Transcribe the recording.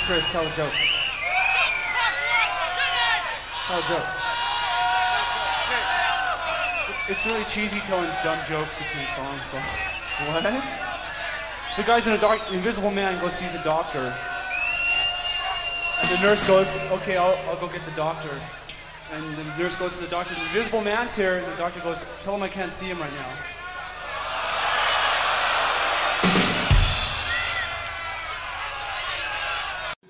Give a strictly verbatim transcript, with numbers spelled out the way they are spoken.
Chris, tell a joke. Tell a joke. It's really cheesy telling dumb jokes between songs, so... What? So the guy's in a doc... Invisible Man goes sees a doctor. And the nurse goes, okay, I'll, I'll go get the doctor. And the nurse goes to the doctor, the Invisible Man's here. And the doctor goes, tell him I can't see him right now.